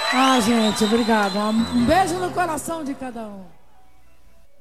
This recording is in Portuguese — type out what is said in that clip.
Ah, gente, obrigada. Um beijo no coração de cada um.